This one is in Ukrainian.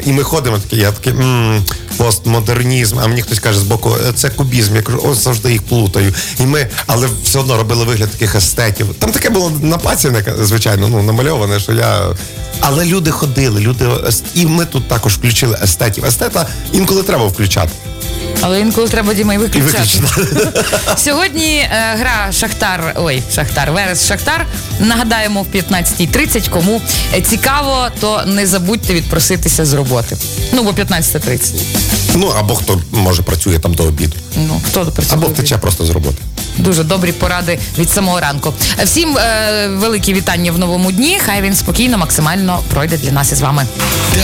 І ми ходимо такі, я такий, постмодернізм, а мені хтось каже з боку, це кубізм. Я кажу, завжди їх плутаю. І ми, але все одно робили вигляд таких естетів. Там таке було на паці, звичайно, намальоване, що я... Але люди ходили, і ми тут також включили естетів. Естета інколи треба включати. Але інколи треба, Діма, і виключати. Сьогодні гра Верес-Шахтар. Нагадаємо, в 15:30. Кому цікаво, то не забудьте відпроситися з роботи. Бо 15:30. Або хто, може, працює там до обіду. Хто працює або втече просто з роботи. Дуже добрі поради від самого ранку. Всім великі вітання в новому дні. Хай він спокійно, максимально пройде для нас із вами.